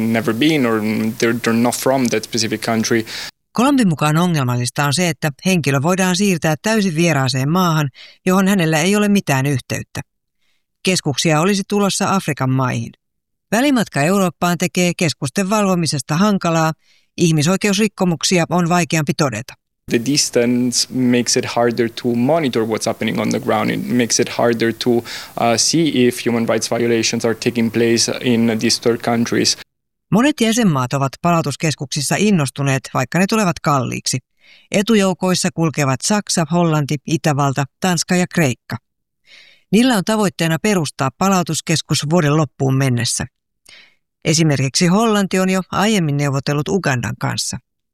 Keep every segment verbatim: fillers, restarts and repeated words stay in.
never been or they're, they're not from that specific country. Colombin mukaan ongelmallista on se, että henkilö voidaan siirtää täysin vieraaseen maahan, johon hänellä ei ole mitään yhteyttä. Keskuksia olisi tulossa Afrikan maihin. Välimatka Eurooppaan tekee keskusten valvomisesta hankalaa, ihmisoikeusrikkomuksia on vaikeampi todeta. The distance makes it harder to monitor what's happening on the ground. It makes it harder to uh, see if human rights violations are taking place in these third countries. Monet jäsenmaat ovat palautuskeskuksissa innostuneet, vaikka ne tulevat kalliiksi. Etujoukoissa kulkevat Saksa, Hollanti, Itävalta, Tanska ja Kreikka. Niillä on tavoitteena perustaa palautuskeskus vuoden loppuun mennessä. Esimerkiksi Hollanti on jo aiemmin neuvotellut Ugandan kanssa.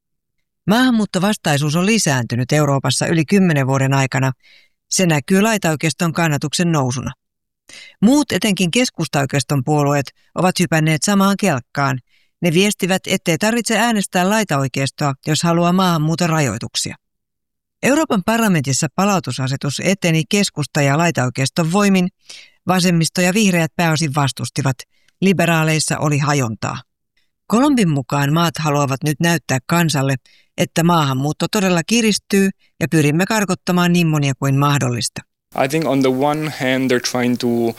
Maahanmuuttovastaisuus on lisääntynyt Euroopassa yli kymmenen vuoden aikana. Se näkyy laitaoikeiston kannatuksen nousuna. Muut, etenkin keskustaoikeiston puolueet, ovat hypänneet samaan kelkkaan. Ne viestivät, ettei tarvitse äänestää laitaoikeistoa, jos haluaa maahanmuuton rajoituksia. Euroopan parlamentissa palautusasetus eteni keskusta- ja laitaoikeiston voimin. Vasemmisto ja vihreät pääosin vastustivat. Liberaaleissa oli hajontaa. Colombin mukaan maat haluavat nyt näyttää kansalle, että maahanmuutto todella kiristyy ja pyrimme karkottamaan niin monia kuin mahdollista. I think on the one hand they're trying to uh,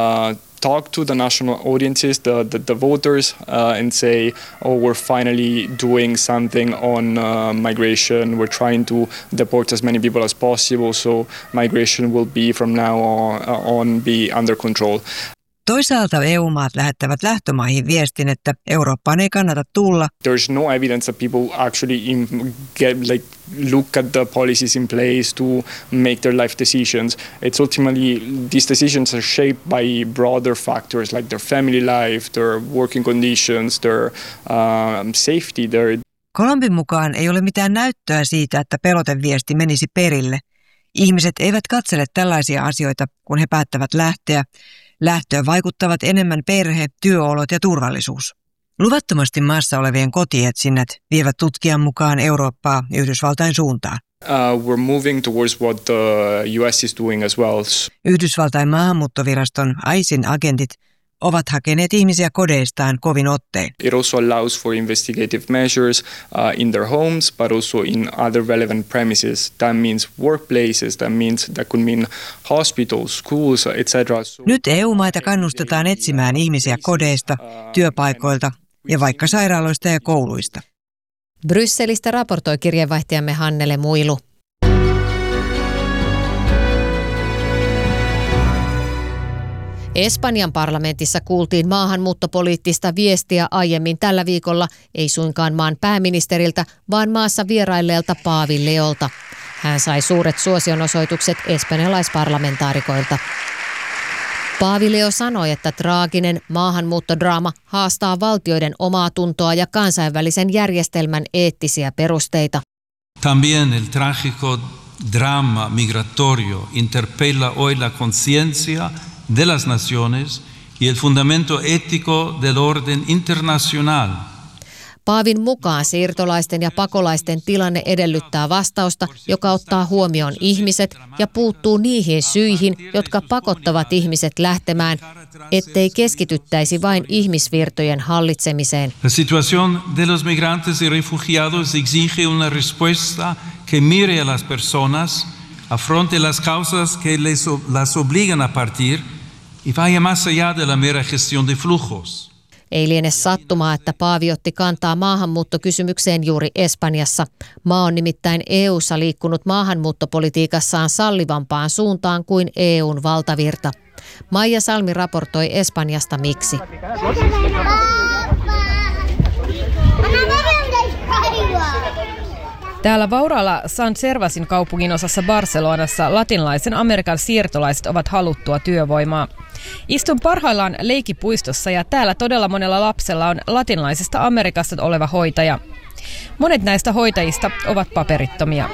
talk to the national audiences, the, the, the voters, uh, and say, oh, we're finally doing something on uh, migration. We're trying to deport as many people as possible, so migration will be from now on, on be under control. Toisaalta E U-maat lähettävät lähtömaihin viestin, että Eurooppaan ei kannata tulla. There's no evidence that people actually in, get, like, look at the policies in place to make their life decisions. It's ultimately, these decisions are shaped by broader factors like their family life, their working conditions, their um, safety. Their... Colombin mukaan ei ole mitään näyttöä siitä, että peloteviesti menisi perille. Ihmiset eivät katsele tällaisia asioita, kun he päättävät lähteä. Lähtöön vaikuttavat enemmän perhe, työolot ja turvallisuus. Luvattomasti maassa olevien kotietsinnät vievät tutkijan mukaan Eurooppaa Yhdysvaltain suuntaan. Uh, we're moving towards what the U S is doing as well. Yhdysvaltain maahanmuuttoviraston I C E n agentit ovat hakeneet ihmisiä kodeistaan kovin ottein. It also allows for investigative measures uh, in their homes, but also in other relevant premises. That means workplaces, that means that could mean hospitals, schools, et cetera. So nyt E U-maita kannustetaan etsimään ihmisiä kodeista, työpaikoilta ja vaikka sairaaloista ja kouluista. Brysselistä raportoi kirjeenvaihtajamme Hannele Muilu. Espanjan parlamentissa kuultiin maahanmuuttopoliittista viestiä aiemmin tällä viikolla, ei suinkaan maan pääministeriltä, vaan maassa vierailleelta Paavi Leolta. Hän sai suuret suosionosoitukset espanjalaisparlamentaarikoilta. Paavi Leo sanoi, että traaginen maahanmuuttodraama haastaa valtioiden omaa tuntoa ja kansainvälisen järjestelmän eettisiä perusteita. También el trágico drama migratorio interpela hoy la conciencia de las naciones y el fundamento ético del orden internacional. Paavin mukaan siirtolaisten ja pakolaisten tilanne edellyttää vastausta, joka ottaa huomioon ihmiset ja puuttuu niihin syihin, jotka pakottavat ihmiset lähtemään, ettei keskityttäisi vain ihmisvirtojen hallitsemiseen. La situación de los migrantes y refugiados exige una respuesta que mire a las personas, afronte las causas que les, las obligan a partir y vaya más allá de la mera gestión de flujos. Ei liene sattumaa, että Paavi otti kantaa maahanmuuttokysymykseen juuri Espanjassa. Maa on nimittäin E U:ssa liikkunut maahanmuuttopolitiikassaan sallivampaan suuntaan kuin E U:n valtavirta. Maija Salmi raportoi Espanjasta miksi. Täällä vauraalla San Servasin kaupungin osassa Barcelonassa latinalaisen Amerikan siirtolaiset ovat haluttua työvoimaa. Istun parhaillaan leikipuistossa ja täällä todella monella lapsella on latinalaisesta Amerikasta oleva hoitaja. Monet näistä hoitajista ovat paperittomia.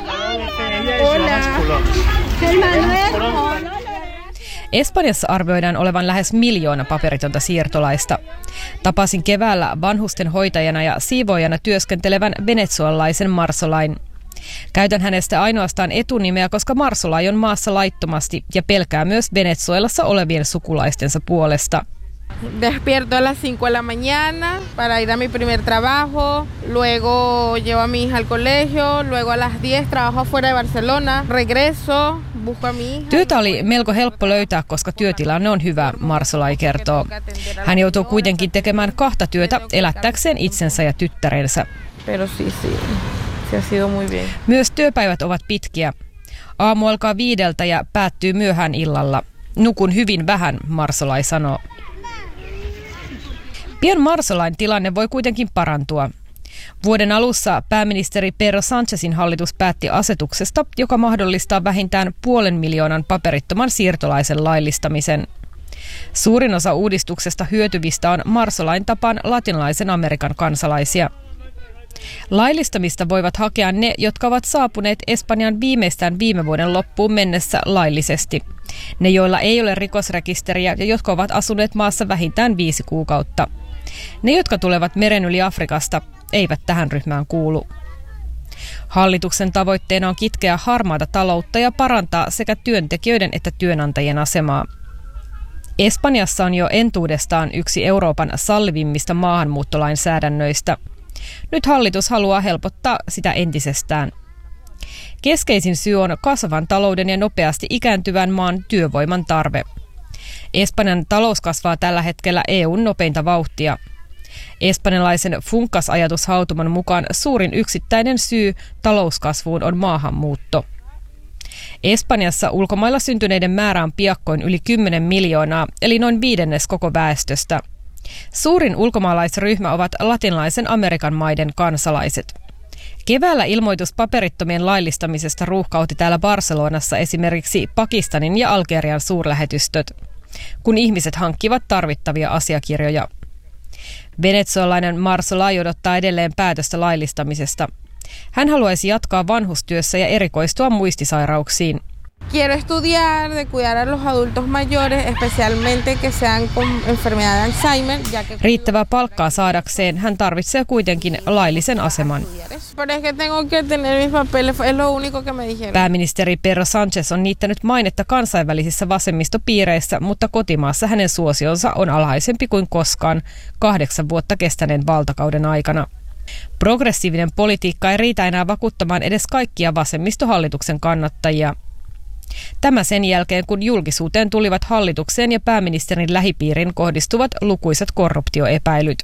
Espanjassa arvioidaan olevan lähes miljoona paperitonta siirtolaista. Tapasin keväällä vanhusten hoitajana ja siivoojana työskentelevän venezuelalaisen Marsolain. Käytän hänestä ainoastaan etunimeä, koska Marsolai on maassa laittomasti ja pelkää myös Venezuelassa olevien sukulaistensa puolesta. Despierto a las cinco de la mañana para ir a mi primer trabajo, luego llevo a mi hija al colegio, luego a las diez trabajo afuera de Barcelona, regreso, busco a mi hija. Työtä oli melko helppo löytää, koska työtilanne on hyvä, Marsolai kertoo. Hän joutuu kuitenkin tekemään kahta työtä elättääkseen itsensä ja tyttärensä. Pero sí, sí. Se ha sido muy bien. Myös työpäivät ovat pitkiä. Aamu alkaa viideltä ja päättyy myöhään illalla. Nukun hyvin vähän, Marsolai sanoo. Pian Marsolain tilanne voi kuitenkin parantua. Vuoden alussa pääministeri Pedro Sánchezin hallitus päätti asetuksesta, joka mahdollistaa vähintään puolen miljoonan paperittoman siirtolaisen laillistamisen. Suurin osa uudistuksesta hyötyvistä on Marsolain tapaan latinalaisen Amerikan kansalaisia. Laillistamista voivat hakea ne, jotka ovat saapuneet Espanjan viimeistään viime vuoden loppuun mennessä laillisesti. Ne, joilla ei ole rikosrekisteriä ja jotka ovat asuneet maassa vähintään viisi kuukautta. Ne, jotka tulevat meren yli Afrikasta, eivät tähän ryhmään kuulu. Hallituksen tavoitteena on kitkeä harmaata taloutta ja parantaa sekä työntekijöiden että työnantajien asemaa. Espanjassa on jo entuudestaan yksi Euroopan sallivimmista maahanmuuttolainsäädännöistä. Nyt hallitus haluaa helpottaa sitä entisestään. Keskeisin syy on kasvavan talouden ja nopeasti ikääntyvän maan työvoiman tarve. Espanjan talous kasvaa tällä hetkellä E U:n nopeinta vauhtia. Espanjalaisen Funkas-ajatushautuman mukaan suurin yksittäinen syy talouskasvuun on maahanmuutto. Espanjassa ulkomailla syntyneiden määrä on piakkoin yli kymmenen miljoonaa, eli noin viidennes koko väestöstä. Suurin ulkomaalaisryhmä ovat latinalaisen Amerikan maiden kansalaiset. Keväällä ilmoitus paperittomien laillistamisesta ruuhkautti täällä Barcelonassa esimerkiksi Pakistanin ja Algerian suurlähetystöt, kun ihmiset hankkivat tarvittavia asiakirjoja. Venezuelalainen Marsolai odottaa edelleen päätöstä laillistamisesta. Hän haluaisi jatkaa vanhustyössä ja erikoistua muistisairauksiin. Quiero estudiar, de cuidar a los adultos mayores, especialmente que sean con enfermedad de Alzheimer. Ya que riittävää palkkaa saadakseen hän tarvitsee kuitenkin laillisen aseman. Pero es que tengo que tener mis papeles, es lo único que me dijeron. Pääministeri Pedro Sánchez on niittänyt mainetta kansainvälisissä vasemmistopiireissä, mutta kotimaassa hänen suosionsa on alhaisempi kuin koskaan kahdeksan vuotta kestäneen valtakauden aikana. Progressiivinen politiikka ei riitä enää vakuuttamaan edes kaikkia vasemmistohallituksen kannattajia. Tämä sen jälkeen, kun julkisuuteen tulivat hallitukseen ja pääministerin lähipiiriin kohdistuvat lukuisat korruptioepäilyt.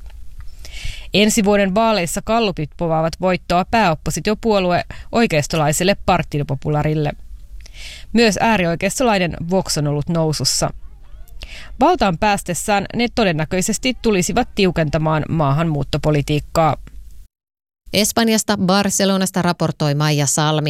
Ensi vuoden vaaleissa gallupit povaavat voittoa pääoppositiopuolue oikeistolaiselle Partido Popularille. Myös äärioikeistolainen Vox on ollut nousussa. Valtaan päästessään ne todennäköisesti tulisivat tiukentamaan maahanmuuttopolitiikkaa. Espanjasta Barcelonasta raportoi Maija Salmi.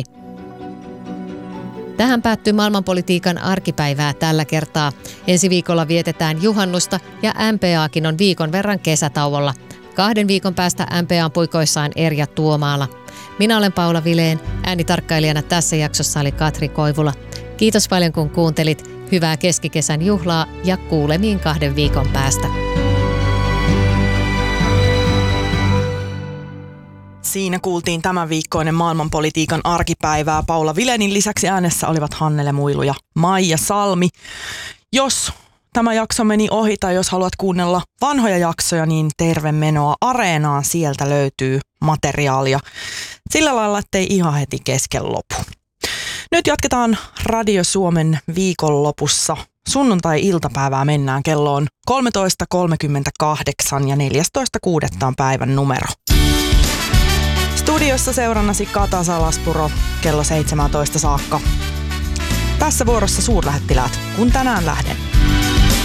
Tähän päättyy maailmanpolitiikan arkipäivää tällä kertaa. Ensi viikolla vietetään juhannusta ja M P Akin on viikon verran kesätauolla. Kahden viikon päästä M P A:n puikoissaan Erja Tuomaala. Minä olen Paula Vileen. Äänitarkkailijana tässä jaksossa oli Katri Koivula. Kiitos paljon kun kuuntelit. Hyvää keskikesän juhlaa ja kuulemiin kahden viikon päästä. Siinä kuultiin tämän viikkoinen maailmanpolitiikan arkipäivää. Paula Vilenin lisäksi äänessä olivat Hannele Muilu ja Maija Salmi. Jos tämä jakso meni ohi tai jos haluat kuunnella vanhoja jaksoja, niin terve menoa Areenaan. Sieltä löytyy materiaalia sillä lailla, ettei ihan heti kesken lopu. Nyt jatketaan Radio Suomen viikonlopussa. Sunnuntai-iltapäivää mennään. Kello on kolmetoista kolmekymmentäkahdeksan ja neljästoista kuudetta on päivän numero. Studiossa seurannasi Kata Salaspuro kello seitsemäntoista saakka. Tässä vuorossa suurlähettiläät, kun tänään lähden.